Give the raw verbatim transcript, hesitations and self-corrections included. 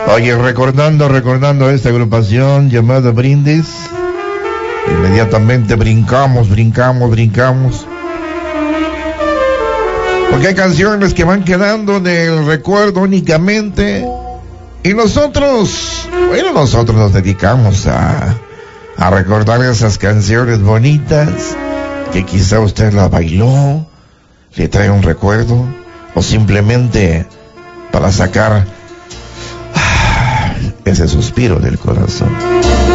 Oye, recordando, recordando esta agrupación llamada Brindis, inmediatamente brincamos, brincamos, brincamos. Porque hay canciones que van quedando del recuerdo únicamente. Y nosotros, bueno, nosotros nos dedicamos a, a recordar esas canciones bonitas que quizá usted la bailó, le trae un recuerdo, o simplemente para sacar ah, ese suspiro del corazón.